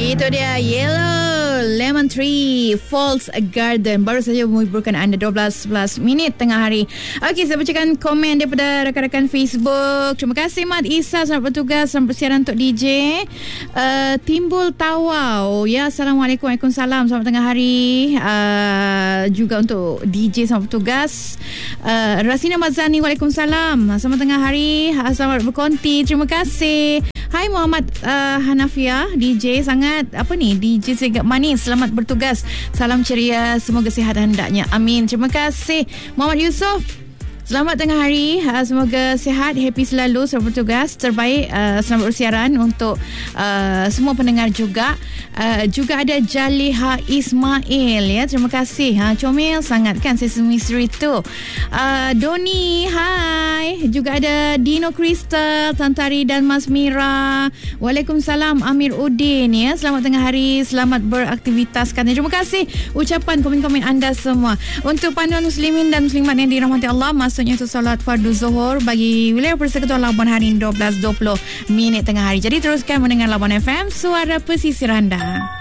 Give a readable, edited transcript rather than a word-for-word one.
Itu dia Yellow Lemon Tree Falls Garden. Baru saja menghiburkan anda 12 minit tengah hari. Okey, saya bacakan komen daripada rakan-rakan Facebook. Terima kasih Mat Isa, selamat bertugas, selamat bersiaran untuk DJ. Timbul Tawau, ya, Assalamualaikum, Waalaikumsalam, selamat tengah hari. Juga untuk DJ, selamat bertugas. Rasina Mazani, Waalaikumsalam, selamat tengah hari, selamat berkonti, terima kasih. Hai Muhammad Hanafia, DJ sangat DJ Segak Manis, selamat bertugas, salam ceria, semoga sihat hendaknya, amin. Terima kasih Muhammad Yusof, selamat tengah hari, semoga sihat, happy selalu, selamat bertugas, terbaik, selamat bersiaran untuk semua pendengar juga. Juga ada Jaliha Ismail, ya, terima kasih. Comel sangat kan Sesame Street tu. Doni, hai. Juga ada Dino Crystal, Tantari dan Mas Mira. Waalaikumsalam Amir Udin, ya, selamat tengah hari, selamat beraktivitas kan. Terima kasih ucapan komen-komen anda semua. Untuk panduan muslimin dan muslimat yang dirahmati Allah, maksudnya itu solat fardu zuhur bagi wilayah Persekutuan Labuan hari 12.20 minit tengah hari. Jadi teruskan mendengar Labuan FM, suara pesisir anda.